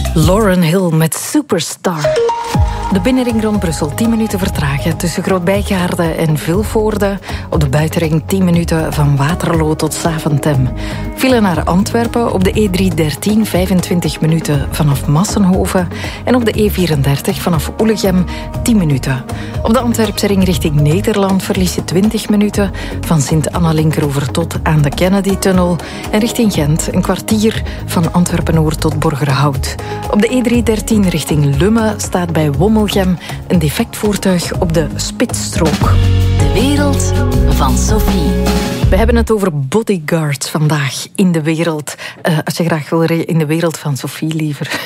Lauryn Hill met Superstar. De binnenring rond Brussel 10 minuten vertragen tussen Groot-Bijgaarde en Vilvoorde. Op de buitenring 10 minuten van Waterloo tot Zaventem. File naar Antwerpen op de E313 25 minuten vanaf Massenhoven. En op de E34 vanaf Oelegem 10 minuten. Op de Antwerpse ring richting Nederland verlies je 20 minuten. Van Sint-Anna-Linkeroever tot aan de Kennedy-tunnel. En richting Gent een kwartier van Antwerpen-Noord tot Borgerhout. Op de E313 richting Lummen staat bij Wommelgem een defect voertuig op de spitsstrook. De wereld van Sophie. We hebben het over bodyguards vandaag in de wereld. Als je graag wil in de wereld van Sophie, liever.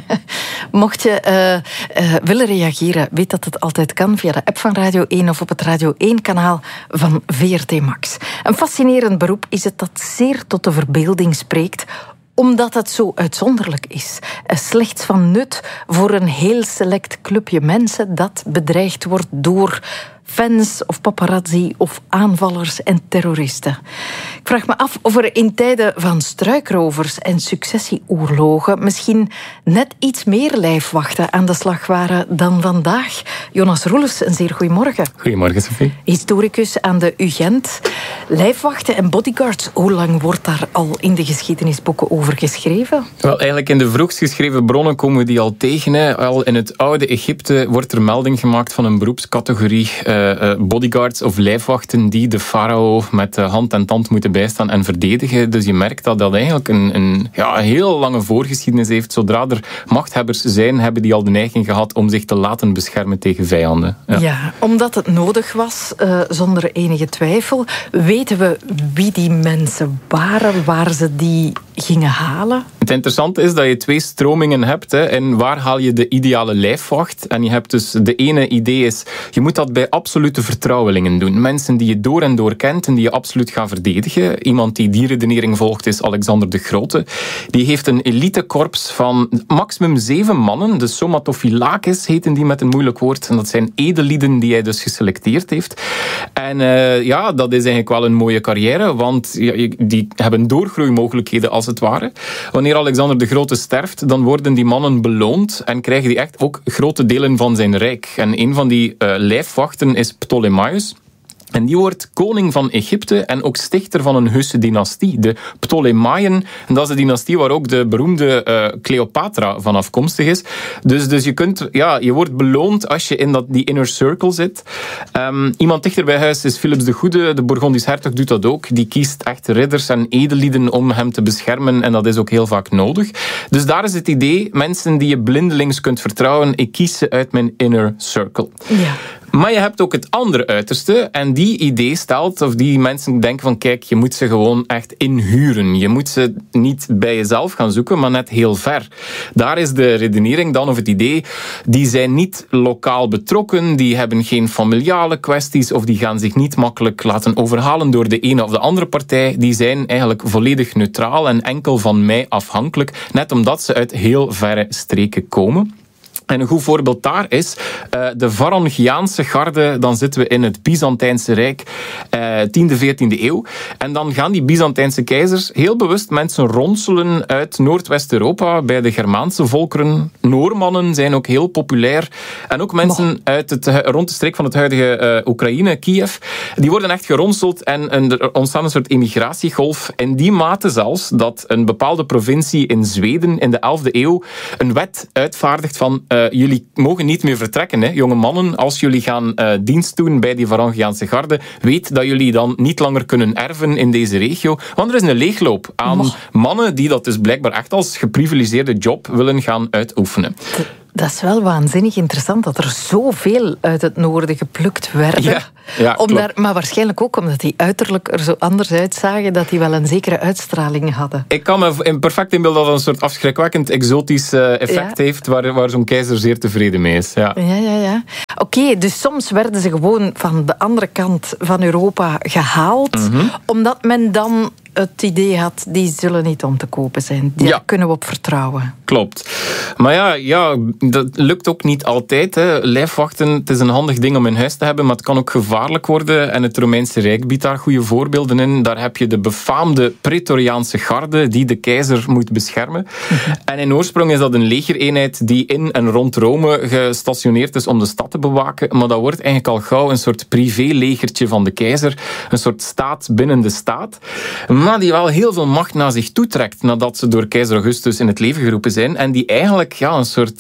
Mocht je willen reageren, weet dat het altijd kan via de app van Radio 1 of op het Radio 1-kanaal van VRT Max. Een fascinerend beroep is het dat zeer tot de verbeelding spreekt, omdat het zo uitzonderlijk is. Slechts van nut voor een heel select clubje mensen dat bedreigd wordt door fans of paparazzi of aanvallers en terroristen. Ik vraag me af of er in tijden van struikrovers en successieoorlogen misschien net iets meer lijfwachten aan de slag waren dan vandaag. Jonas Roelens, een zeer goedemorgen. Goedemorgen, Sophie. Historicus aan de UGent. Lijfwachten en bodyguards, hoe lang wordt daar al in de geschiedenisboeken over geschreven? Wel, eigenlijk in de vroegst geschreven bronnen komen we die al tegen. Hè. Al in het oude Egypte wordt er melding gemaakt van een beroepscategorie bodyguards of lijfwachten die de farao met hand en tand moeten bijstaan en verdedigen. Dus je merkt dat dat eigenlijk een heel lange voorgeschiedenis heeft. Zodra er machthebbers zijn, hebben die al de neiging gehad om zich te laten beschermen tegen vijanden. Ja, omdat het nodig was, zonder enige twijfel. Weten we wie die mensen waren, waar ze die gingen halen? Het interessante is dat je twee stromingen hebt. Hè, en waar haal je de ideale lijfwacht? En je hebt dus de ene idee is, je moet dat bij absolute vertrouwelingen doen. Mensen die je door en door kent en die je absoluut gaat verdedigen. Iemand die die redenering volgt is Alexander de Grote. Die heeft een elitekorps van maximum 7 mannen. De somatophylakes heten die met een moeilijk woord. En dat zijn edellieden die hij dus geselecteerd heeft. En dat is eigenlijk wel een mooie carrière, want die hebben doorgroeimogelijkheden als het ware. Wanneer Alexander de Grote sterft, dan worden die mannen beloond en krijgen die echt ook grote delen van zijn rijk. En een van die lijfwachten is Ptolemaios. En die wordt koning van Egypte en ook stichter van een heuse dynastie, de Ptolemaiën. En dat is de dynastie waar ook de beroemde Cleopatra van afkomstig is. Dus je wordt beloond als je in die inner circle zit. Iemand dichter bij huis is Philips de Goede, de Bourgondisch hertog doet dat ook. Die kiest echt ridders en edellieden om hem te beschermen en dat is ook heel vaak nodig. Dus daar is het idee, mensen die je blindelings kunt vertrouwen, ik kies ze uit mijn inner circle. Ja. Maar je hebt ook het andere uiterste en die idee stelt, of die mensen denken van kijk, je moet ze gewoon echt inhuren. Je moet ze niet bij jezelf gaan zoeken, maar net heel ver. Daar is de redenering dan, of het idee, die zijn niet lokaal betrokken, die hebben geen familiale kwesties of die gaan zich niet makkelijk laten overhalen door de ene of de andere partij. Die zijn eigenlijk volledig neutraal en enkel van mij afhankelijk, net omdat ze uit heel verre streken komen. En een goed voorbeeld daar is de Varangiaanse garde. Dan zitten we in het Byzantijnse Rijk, 10e, 14e eeuw. En dan gaan die Byzantijnse keizers heel bewust mensen ronselen uit Noordwest-Europa bij de Germaanse volkeren. Noormannen zijn ook heel populair. En ook mensen rond de streek van het huidige Oekraïne, Kiev. Die worden echt geronseld en er ontstaat een soort emigratiegolf. In die mate zelfs dat een bepaalde provincie in Zweden in de 11e eeuw een wet uitvaardigt van jullie mogen niet meer vertrekken, hè, jonge mannen. Als jullie gaan dienst doen bij die Varangiaanse garde, weet dat jullie dan niet langer kunnen erven in deze regio. Want er is een leegloop aan mannen die dat dus blijkbaar echt als geprivilegeerde job willen gaan uitoefenen. Dat is wel waanzinnig interessant dat er zoveel uit het noorden geplukt werden. Ja, maar waarschijnlijk ook omdat die uiterlijk er zo anders uitzagen, dat die wel een zekere uitstraling hadden. Ik kan me perfect inbeelden dat het een soort afschrikwekkend exotisch effect heeft, waar zo'n keizer zeer tevreden mee is. Ja. Oké, dus soms werden ze gewoon van de andere kant van Europa gehaald, omdat men dan het idee had, die zullen niet om te kopen zijn. Daar kunnen we op vertrouwen. Klopt. Maar ja, dat lukt ook niet altijd. Hè. Lijfwachten, het is een handig ding om in huis te hebben, maar het kan ook gevaarlijk worden. En het Romeinse Rijk biedt daar goede voorbeelden in. Daar heb je de befaamde Praetoriaanse garde die de keizer moet beschermen. En in oorsprong is dat een legereenheid die in en rond Rome gestationeerd is om de stad te bewaken. Maar dat wordt eigenlijk al gauw een soort privélegertje van de keizer. Een soort staat binnen de staat. Maar die wel heel veel macht naar zich toetrekt nadat ze door keizer Augustus in het leven geroepen zijn. En die eigenlijk een soort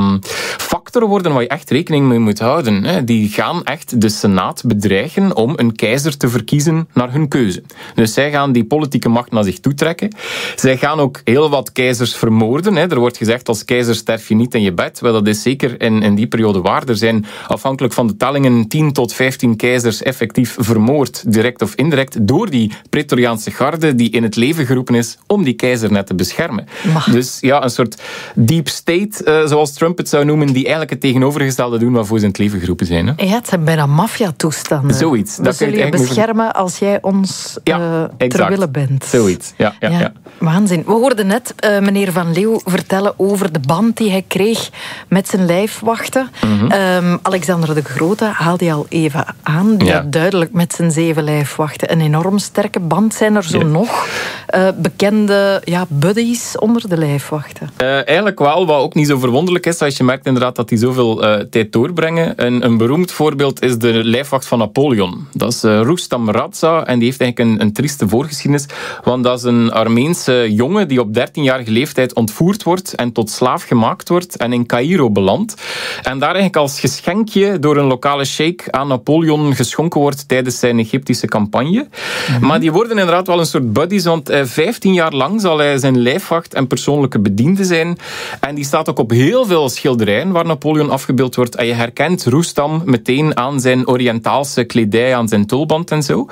factor worden waar je echt rekening mee moet houden. Hè. Die gaan echt de Senaat bedreigen om een keizer te verkiezen naar hun keuze. Dus zij gaan die politieke macht naar zich toetrekken. Zij gaan ook heel wat keizers vermoorden. Hè. Er wordt gezegd, als keizer sterf je niet in je bed. Wel, dat is zeker in die periode waar. Er zijn afhankelijk van de tellingen 10 tot 15 keizers effectief vermoord, direct of indirect, door die Praetoriaanse garde die in het leven geroepen is om die keizer net te beschermen. Dus ja, een soort deep state, zoals Trump het zou noemen, die eigenlijk het tegenovergestelde doen waarvoor ze in het leven geroepen zijn. Hè? Ja, het zijn bijna maffia-toestanden. Zoiets. We zullen je beschermen als jij ons ter wille bent. Zoiets, ja. Waanzin. We hoorden net meneer Van Leeuw vertellen over de band die hij kreeg met zijn lijfwachten. Alexander de Grote haalde hij al even aan. Die had duidelijk met zijn 7 lijfwachten een enorm sterke band. Zijn er zo nog bekende buddies onder de lijfwachten? Eigenlijk wel, wat ook niet zo verwonderlijk is, als je merkt inderdaad dat die zoveel tijd doorbrengen. Een beroemd voorbeeld is de lijfwacht van Napoleon. Dat is Rustam Radza en die heeft eigenlijk een trieste voorgeschiedenis, want dat is een Armeense jongen die op 13-jarige leeftijd ontvoerd wordt en tot slaaf gemaakt wordt en in Caïro belandt. En daar eigenlijk als geschenkje door een lokale sheik aan Napoleon geschonken wordt tijdens zijn Egyptische campagne. Maar die worden inderdaad wel een soort buddies, want 15 jaar lang zal hij zijn lijfwacht en persoonlijke bediende zijn. En die staat ook op heel veel schilderijen waar Napoleon afgebeeld wordt. En je herkent Rustam meteen aan zijn Oriëntaalse kledij, aan zijn tulband en zo.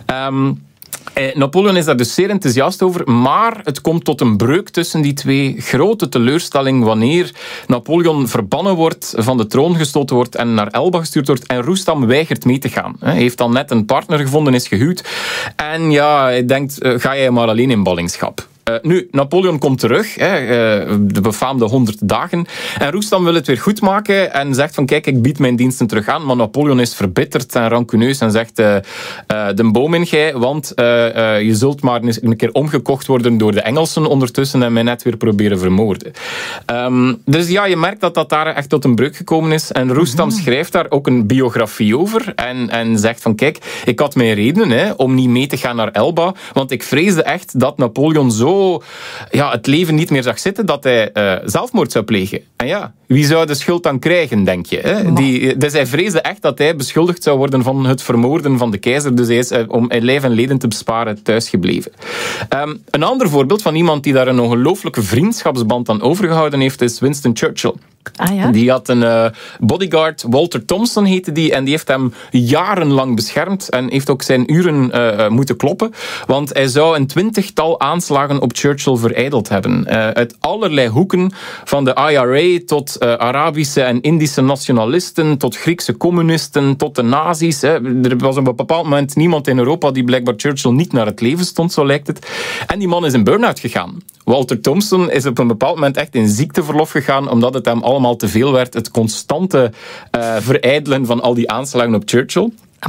Napoleon is daar dus zeer enthousiast over, maar het komt tot een breuk tussen die twee. Grote teleurstelling wanneer Napoleon verbannen wordt, van de troon gestoten wordt en naar Elba gestuurd wordt en Rustam weigert mee te gaan. Hij heeft dan net een partner gevonden, is gehuwd en hij denkt, ga jij maar alleen in ballingschap. Nu, Napoleon komt terug, de befaamde 100 dagen. En Rustam wil het weer goed maken en zegt van kijk, ik bied mijn diensten terug aan. Maar Napoleon is verbitterd en rancuneus en zegt de boom in gij, want je zult maar een keer omgekocht worden door de Engelsen ondertussen en mij net weer proberen vermoorden. Dus ja, je merkt dat daar echt tot een breuk gekomen is. En Rustam schrijft daar ook een biografie over en zegt van kijk, ik had mijn redenen om niet mee te gaan naar Elba, want ik vreesde echt dat Napoleon zo het leven niet meer zag zitten dat hij zelfmoord zou plegen. En ja, wie zou de schuld dan krijgen, denk je? Hè? Dus hij vreesde echt dat hij beschuldigd zou worden van het vermoorden van de keizer. Dus hij is om lijf en leden te besparen thuisgebleven. Een ander voorbeeld van iemand die daar een ongelooflijke vriendschapsband aan overgehouden heeft, is Winston Churchill. Ah, ja? Die had een bodyguard, Walter Thompson heette die, en die heeft hem jarenlang beschermd en heeft ook zijn uren moeten kloppen, want hij zou een 20-tal aanslagen op Churchill verijdeld hebben. Uit allerlei hoeken, van de IRA tot Arabische en Indische nationalisten, tot Griekse communisten, tot de nazi's. Er was op een bepaald moment niemand in Europa die blijkbaar Churchill niet naar het leven stond, zo lijkt het. En die man is in burn-out gegaan. Walter Thompson is op een bepaald moment echt in ziekteverlof gegaan, omdat het hem allemaal te veel werd. Het constante verijdelen van al die aanslagen op Churchill.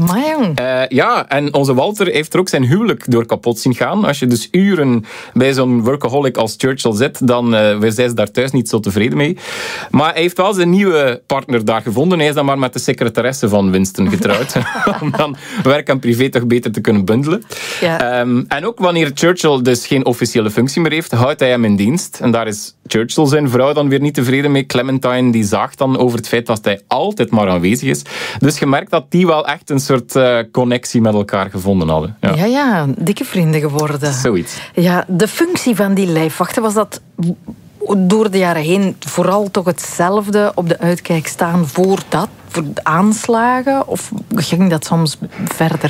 En onze Walter heeft er ook zijn huwelijk door kapot zien gaan. Als je dus uren bij zo'n workaholic als Churchill zit, dan zijn ze daar thuis niet zo tevreden mee. Maar hij heeft wel zijn nieuwe partner daar gevonden. Hij is dan maar met de secretaresse van Winston getrouwd. Om dan werk en privé toch beter te kunnen bundelen. Ja. En ook wanneer Churchill dus geen officiële functie meer heeft, houdt hij hem in dienst. En daar is Churchill zijn vrouw dan weer niet tevreden mee. Clementine die zaagt dan over het feit dat hij altijd maar aanwezig is. Dus je merkt dat die wel echt een soort connectie met elkaar gevonden hadden. Ja, dikke vrienden geworden. Zoiets. Ja, de functie van die lijfwachten, was dat door de jaren heen vooral toch hetzelfde, op de uitkijk staan voor aanslagen? Of ging dat soms verder?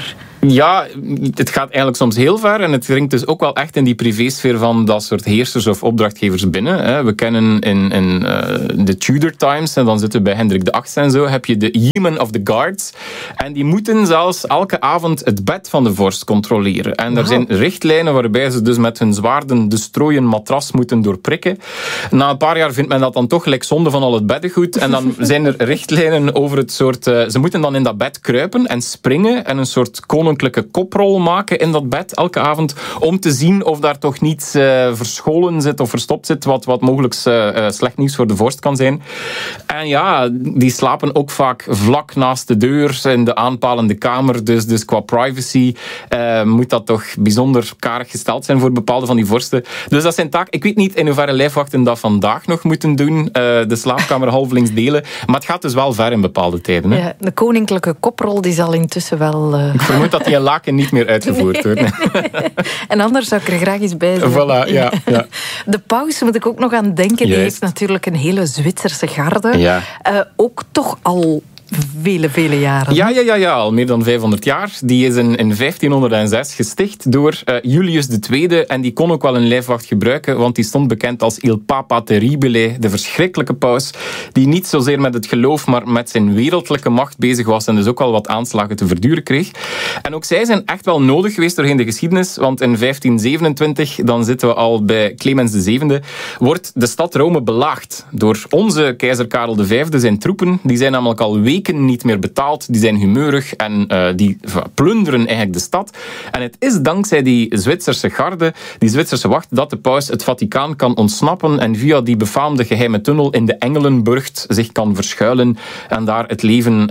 Ja, het gaat eigenlijk soms heel ver en het dringt dus ook wel echt in die privésfeer van dat soort heersers of opdrachtgevers binnen. We kennen in de Tudor Times, en dan zitten we bij Hendrik VIII en zo, heb je de Yeomen of the Guards. En die moeten zelfs elke avond het bed van de vorst controleren. En er zijn richtlijnen waarbij ze dus met hun zwaarden de strooien matras moeten doorprikken. Na een paar jaar vindt men dat dan toch gelijk zonde van al het beddengoed. En dan zijn er richtlijnen over het soort... ze moeten dan in dat bed kruipen en springen en een soort koninklijke koprol maken in dat bed elke avond, om te zien of daar toch niets verscholen zit of verstopt zit, wat mogelijk slecht nieuws voor de vorst kan zijn. En ja, die slapen ook vaak vlak naast de deur in de aanpalende kamer, dus qua privacy moet dat toch bijzonder karig gesteld zijn voor bepaalde van die vorsten. Dus dat zijn taak. Ik weet niet in hoeverre lijfwachten dat vandaag nog moeten doen, de slaapkamer halvelings delen, maar het gaat dus wel ver in bepaalde tijden. Hè? Ja, de koninklijke koprol die zal intussen wel... Ik vermoed dat die in Laken niet meer uitgevoerd wordt. En anders zou ik er graag eens bij zijn. Voilà, ja. De paus moet ik ook nog aan denken. Die heeft natuurlijk een hele Zwitserse garde. Ja. Ook toch al vele jaren. Ja, al meer dan 500 jaar. Die is in 1506 gesticht door Julius II. En die kon ook wel een lijfwacht gebruiken, want die stond bekend als Il Papa Terribile, de verschrikkelijke paus, die niet zozeer met het geloof, maar met zijn wereldlijke macht bezig was en dus ook wel wat aanslagen te verduren kreeg. En ook zij zijn echt wel nodig geweest doorheen de geschiedenis, want in 1527, dan zitten we al bij Clemens VII, wordt de stad Rome belaagd door onze keizer Karel V, zijn troepen. Die zijn namelijk al weken niet meer betaald, die zijn humeurig en die plunderen eigenlijk de stad. En het is dankzij die Zwitserse garde, die Zwitserse wacht, dat de paus het Vaticaan kan ontsnappen en via die befaamde geheime tunnel in de Engelenburcht zich kan verschuilen en daar het leven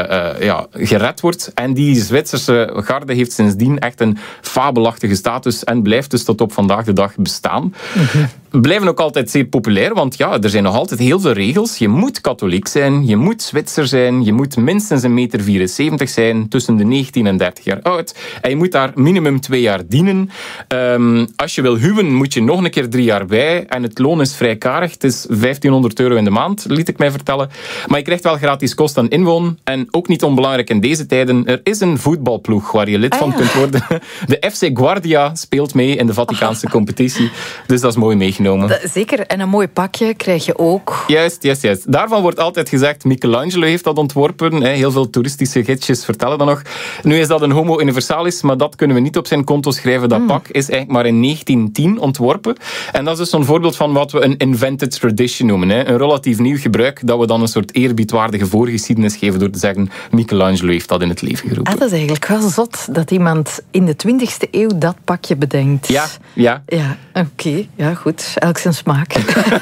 gered wordt. En die Zwitserse garde heeft sindsdien echt een fabelachtige status en blijft dus tot op vandaag de dag bestaan. Blijven ook altijd zeer populair, want ja, er zijn nog altijd heel veel regels. Je moet katholiek zijn, je moet Zwitser zijn, je moet minstens 1,74 meter zijn, tussen de 19 en 30 jaar oud. En je moet daar minimum 2 jaar dienen. Als je wil huwen, moet je nog een keer 3 jaar bij. En het loon is vrij karig. Het is €1500 in de maand, liet ik mij vertellen. Maar je krijgt wel gratis kost aan inwoon. En ook niet onbelangrijk in deze tijden, er is een voetbalploeg waar je lid van kunt worden. De FC Guardia speelt mee in de Vaticaanse competitie. Dus dat is mooi meegenomen. Zeker, en een mooi pakje krijg je ook. Juist. Daarvan wordt altijd gezegd, Michelangelo heeft dat ontworpen. Heel veel toeristische gidsjes vertellen dat nog. Nu is dat een homo universalis, maar dat kunnen we niet op zijn konto schrijven. Dat pak is eigenlijk maar in 1910 ontworpen. En dat is dus zo'n voorbeeld van wat we een invented tradition noemen. Een relatief nieuw gebruik, dat we dan een soort eerbiedwaardige voorgeschiedenis geven door te zeggen, Michelangelo heeft dat in het leven geroepen. Dat is eigenlijk wel zot dat iemand in de 20e eeuw dat pakje bedenkt. Ja. Oké, ja, goed. Elk zijn smaak.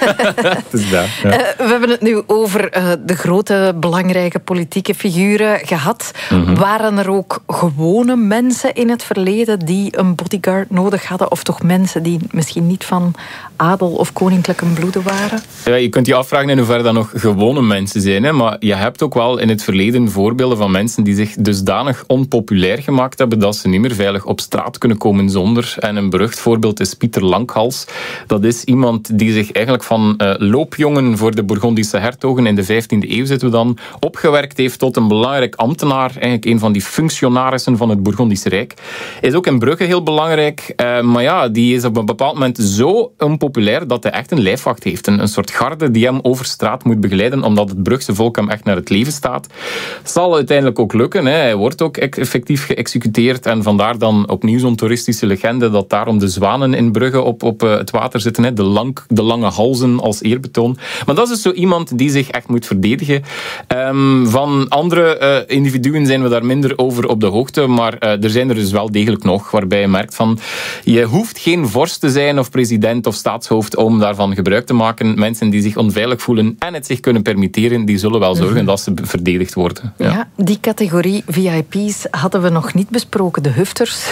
Dus dat, ja. We hebben het nu over de grote, belangrijke politieke figuren gehad. Waren er ook gewone mensen in het verleden die een bodyguard nodig hadden? Of toch mensen die misschien niet van adel of koninklijke bloeden waren? Ja, je kunt je afvragen in hoeverre dat nog gewone mensen zijn. Hè? Maar je hebt ook wel in het verleden voorbeelden van mensen die zich dusdanig onpopulair gemaakt hebben dat ze niet meer veilig op straat kunnen komen zonder. En een berucht voorbeeld is Pieter Langhals. Dat is iemand die zich eigenlijk van loopjongen voor de Bourgondische hertogen in de 15e eeuw zitten we dan opgewerkt heeft tot een belangrijk ambtenaar, eigenlijk een van die functionarissen van het Bourgondische Rijk. Is ook in Brugge heel belangrijk, maar ja, die is op een bepaald moment zo onpopulair dat hij echt een lijfwacht heeft. Een soort garde die hem over straat moet begeleiden, omdat het Brugse volk hem echt naar het leven staat. Zal uiteindelijk ook lukken. Hè. Hij wordt ook effectief geëxecuteerd en vandaar dan opnieuw zo'n toeristische legende dat daarom de zwanen in Brugge op het water zitten. Hè. De lange halzen als eerbetoon. Maar dat is dus zo iemand die zich echt moet verdedigen. Van andere individuen zijn we daar minder over op de hoogte, maar er zijn er dus wel degelijk nog, waarbij je merkt van, je hoeft geen vorst te zijn of president of staatshoofd om daarvan gebruik te maken. Mensen die zich onveilig voelen en het zich kunnen permitteren, die zullen wel zorgen dat ze verdedigd worden. Ja, die categorie VIP's hadden we nog niet besproken. De hufters.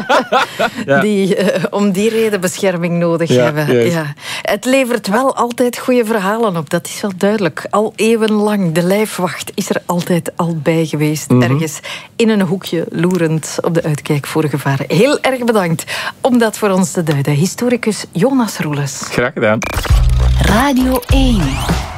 Die om die reden bescherming nodig hebben. Ja. Het levert wel altijd goede verhalen op, dat is wel duidelijk. Al eeuwenlang, de lijfwacht is er altijd al bij geweest. Ergens in een hoekje loerend op de uitkijk voor gevaren. Heel erg bedankt om dat voor ons te duiden. Historicus Jonas Roelens. Graag gedaan. Radio 1.